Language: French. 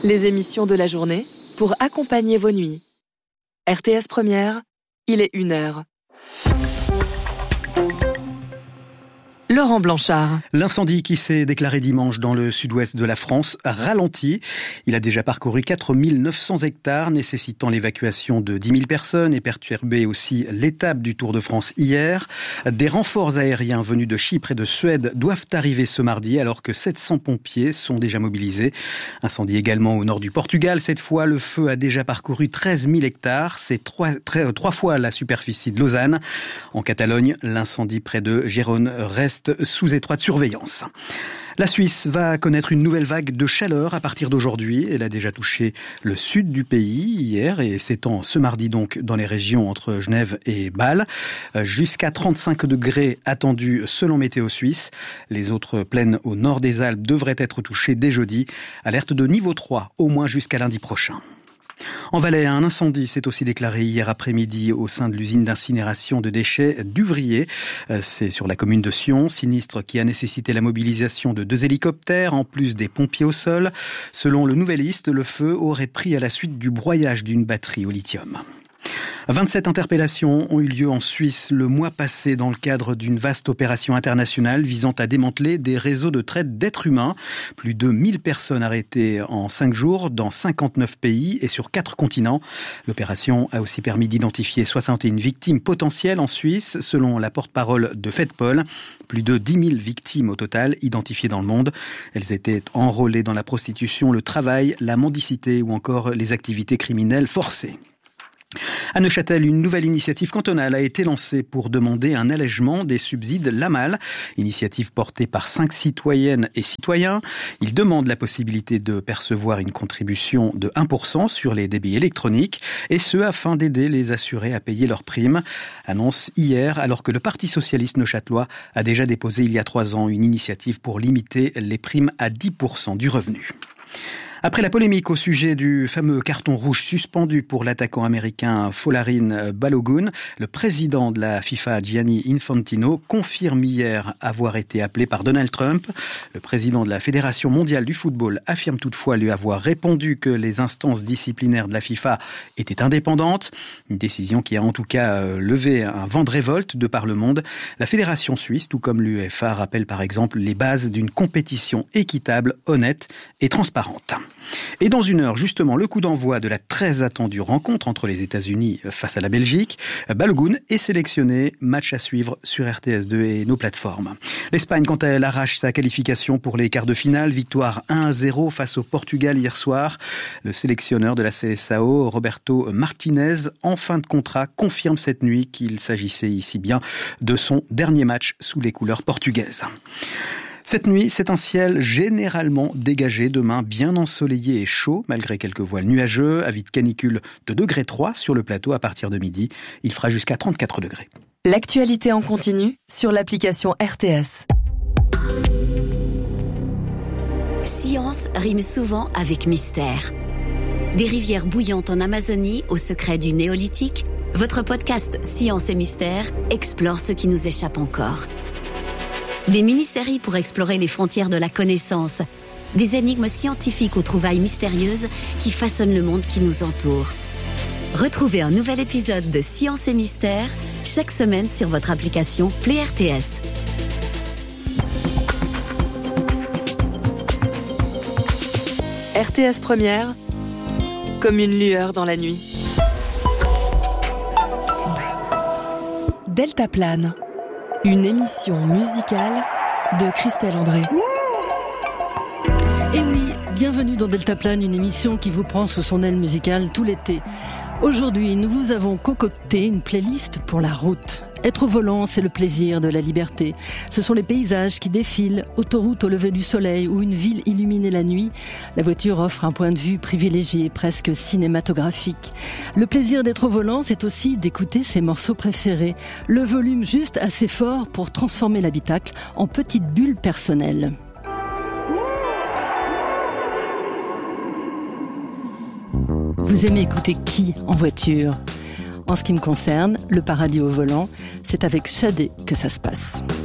Les émissions de la journée pour accompagner vos nuits. RTS Première, il est 1h. Laurent Blanchard. L'incendie qui s'est déclaré dimanche dans le sud-ouest de la France ralentit. Il a déjà parcouru 4900 hectares, nécessitant l'évacuation de 10 000 personnes et perturbé aussi l'étape du Tour de France hier. Des renforts aériens venus de Chypre et de Suède doivent arriver ce mardi alors que 700 pompiers sont déjà mobilisés. Incendie également au nord du Portugal. Cette fois, le feu a déjà parcouru 13 000 hectares. C'est trois fois la superficie de Lausanne. En Catalogne, l'incendie près de Gérone reste sous étroite surveillance. La Suisse va connaître une nouvelle vague de chaleur à partir d'aujourd'hui. Elle a déjà touché le sud du pays hier et s'étend ce mardi donc dans les régions entre Genève et Bâle. Jusqu'à 35 degrés attendus selon Météo Suisse. Les autres plaines au nord des Alpes devraient être touchées dès jeudi. Alerte de niveau 3 au moins jusqu'à lundi prochain. En Valais, un incendie s'est aussi déclaré hier après-midi au sein de l'usine d'incinération de déchets d'Uvrier. C'est sur la commune de Sion, sinistre qui a nécessité la mobilisation de 2 hélicoptères en plus des pompiers au sol. Selon le Nouvelliste, le feu aurait pris à la suite du broyage d'une batterie au lithium. 27 interpellations ont eu lieu en Suisse le mois passé dans le cadre d'une vaste opération internationale visant à démanteler des réseaux de traite d'êtres humains. Plus de 1000 personnes arrêtées en 5 jours dans 59 pays et sur 4 continents. L'opération a aussi permis d'identifier 61 victimes potentielles en Suisse, selon la porte-parole de FedPol. Plus de 10 000 victimes au total identifiées dans le monde. Elles étaient enrôlées dans la prostitution, le travail, la mendicité ou encore les activités criminelles forcées. À Neuchâtel, une nouvelle initiative cantonale a été lancée pour demander un allègement des subsides LAMAL, initiative portée par 5 citoyennes et citoyens. Ils demandent la possibilité de percevoir une contribution de 1% sur les débits électroniques, et ce afin d'aider les assurés à payer leurs primes. Annonce hier, alors que le Parti socialiste neuchâtelois a déjà déposé il y a 3 ans une initiative pour limiter les primes à 10% du revenu. Après la polémique au sujet du fameux carton rouge suspendu pour l'attaquant américain Folarin Balogun, le président de la FIFA, Gianni Infantino, confirme hier avoir été appelé par Donald Trump. Le président de la Fédération mondiale du football affirme toutefois lui avoir répondu que les instances disciplinaires de la FIFA étaient indépendantes. Une décision qui a en tout cas levé un vent de révolte de par le monde. La Fédération suisse, tout comme l'UEFA, rappelle par exemple les bases d'une compétition équitable, honnête et transparente. Et dans 1 heure, justement, le coup d'envoi de la très attendue rencontre entre les États-Unis face à la Belgique. Balogun est sélectionné, match à suivre sur RTS2 et nos plateformes. L'Espagne, quant à elle, arrache sa qualification pour les quarts de finale. Victoire 1-0 face au Portugal hier soir. Le sélectionneur de la CSAO, Roberto Martinez, en fin de contrat, confirme cette nuit qu'il s'agissait ici bien de son dernier match sous les couleurs portugaises. Cette nuit, c'est un ciel généralement dégagé, demain bien ensoleillé et chaud, malgré quelques voiles nuageux, avis de canicule de 3 sur le plateau à partir de midi. Il fera jusqu'à 34 degrés. L'actualité en continu sur l'application RTS. Science rime souvent avec mystère. Des rivières bouillantes en Amazonie au secret du néolithique, votre podcast Science et Mystère explore ce qui nous échappe encore. Des mini-séries pour explorer les frontières de la connaissance. Des énigmes scientifiques aux trouvailles mystérieuses qui façonnent le monde qui nous entoure. Retrouvez un nouvel épisode de Science et Mystère chaque semaine sur votre application Play RTS. RTS Première, comme une lueur dans la nuit. Deltaplane. Une émission musicale de Christelle André. Et oui, bienvenue dans Deltaplane, une émission qui vous prend sous son aile musicale tout l'été. Aujourd'hui, nous vous avons concocté une playlist pour la route. Être au volant, c'est le plaisir de la liberté. Ce sont les paysages qui défilent, autoroute au lever du soleil ou une ville illuminée la nuit. La voiture offre un point de vue privilégié, presque cinématographique. Le plaisir d'être au volant, c'est aussi d'écouter ses morceaux préférés. Le volume juste assez fort pour transformer l'habitacle en petite bulle personnelle. Vous aimez écouter qui en voiture ? En ce qui me concerne, le paradis au volant, c'est avec Shadé que ça se passe.